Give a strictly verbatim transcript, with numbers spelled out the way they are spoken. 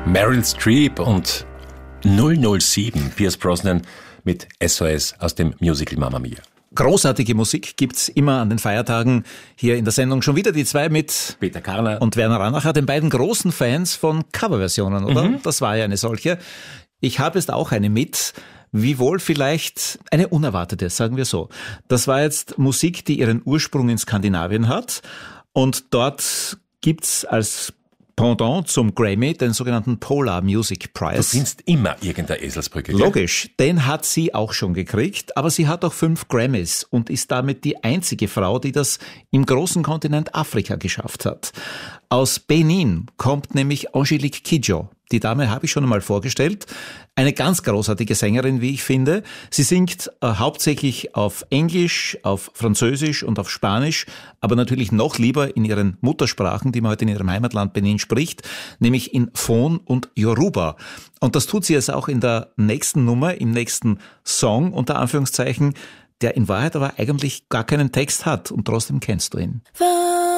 Meryl Streep und null null sieben, Pierce Brosnan mit S O S aus dem Musical Mamma Mia. Großartige Musik gibt's immer an den Feiertagen. Hier in der Sendung schon wieder die zwei mit Peter Karner und Werner Ranacher, den beiden großen Fans von Coverversionen, oder? Mhm. Das war ja eine solche. Ich habe jetzt auch eine mit, wiewohl vielleicht eine unerwartete, sagen wir so. Das war jetzt Musik, die ihren Ursprung in Skandinavien hat, und dort gibt's als Pendant zum Grammy den sogenannten Polar Music Prize. Du findest immer irgendeine Eselsbrücke. Gell? Logisch, den hat sie auch schon gekriegt, aber sie hat auch fünf Grammys und ist damit die einzige Frau, die das im großen Kontinent Afrika geschafft hat. Aus Benin kommt nämlich Angélique Kidjo. Die Dame habe ich schon einmal vorgestellt. Eine ganz großartige Sängerin, wie ich finde. Sie singt äh, hauptsächlich auf Englisch, auf Französisch und auf Spanisch, aber natürlich noch lieber in ihren Muttersprachen, die man heute in ihrem Heimatland Benin spricht, nämlich in Fon und Yoruba. Und das tut sie jetzt auch in der nächsten Nummer, im nächsten Song, unter Anführungszeichen, der in Wahrheit aber eigentlich gar keinen Text hat, und trotzdem kennst du ihn.